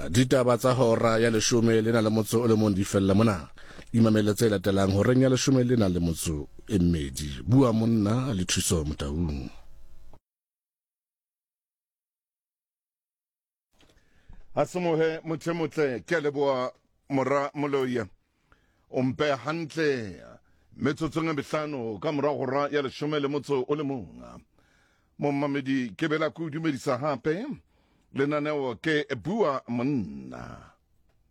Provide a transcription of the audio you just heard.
ditaba tsa hora ya 10 le na le motso o le mong di fella mona imamela tse latelang horeng ya 10 le na le motso e mmedi bua monna le thuso Motaung. Asemohe motle ke leboa mora moloya ompe hantle metsotsong e behlano ka mora hora ya 10 le motso o le mong mommamedi ke bela ku dumedisa hape lenaneo ke bua monna.